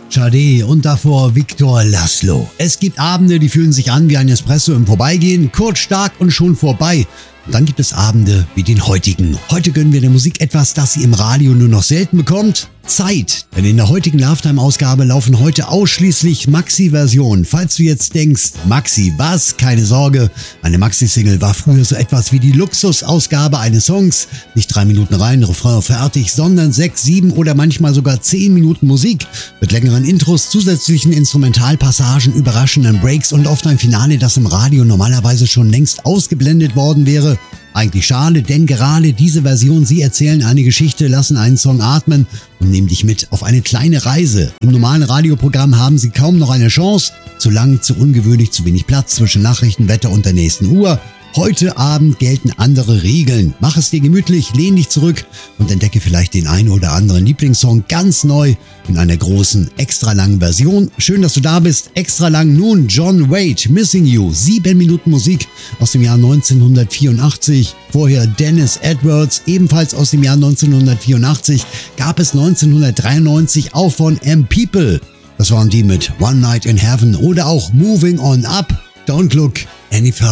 Sade und davor Victor Laszlo. Es gibt Abende, die fühlen sich an wie ein Espresso im Vorbeigehen, kurz, stark und schon vorbei. Und dann gibt es Abende wie den heutigen. Heute gönnen wir der Musik etwas, das sie im Radio nur noch selten bekommt. Zeit. Denn in der heutigen Lovetime-Ausgabe laufen heute ausschließlich Maxi-Versionen. Falls du jetzt denkst, Maxi, was? Keine Sorge. Eine Maxi-Single war früher so etwas wie die Luxusausgabe eines Songs. Nicht 3 Minuten rein, Refrain fertig, sondern 6, 7 oder manchmal sogar 10 Minuten Musik. Mit längeren Intros, zusätzlichen Instrumentalpassagen, überraschenden Breaks und oft ein Finale, das im Radio normalerweise schon längst ausgeblendet worden wäre. Eigentlich schade, denn gerade diese Version, sie erzählen eine Geschichte, lassen einen Song atmen und nehmen dich mit auf eine kleine Reise. Im normalen Radioprogramm haben sie kaum noch eine Chance. Zu lang, zu ungewöhnlich, zu wenig Platz zwischen Nachrichten, Wetter und der nächsten Uhr. Heute Abend gelten andere Regeln. Mach es dir gemütlich, lehn dich zurück und entdecke vielleicht den einen oder anderen Lieblingssong ganz neu in einer großen, extra langen Version. Schön, dass du da bist. Extra lang nun John Waite, Missing You. 7 Minuten Musik aus dem Jahr 1984. Vorher Dennis Edwards, ebenfalls aus dem Jahr 1984. Gab es 1993 auch von M-People. Das waren die mit One Night in Heaven oder auch Moving On Up. Don't Look Any Further.